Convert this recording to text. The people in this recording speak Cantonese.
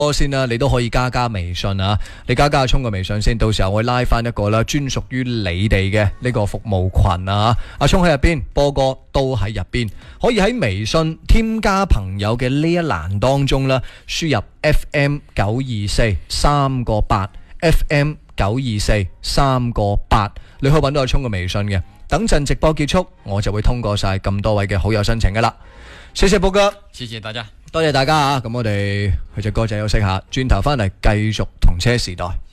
我先啦，你都可以加微信啊，你加阿聰嘅微信先，到時候我拉翻一個啦，專屬於你哋嘅呢個服務群啊。阿聰喺入邊，波哥都喺入邊，可以喺微信添加朋友嘅呢一欄當中啦，輸入 FM924 3個8，FM924 3個8，你可以揾到阿聰嘅微信嘅。等陣直播結束，我就會通過晒咁多位嘅好友申請噶啦。謝謝波哥， 謝謝大家， 多謝大家啊！咁我哋去隻歌仔休息下，轉頭翻嚟繼續同車時代。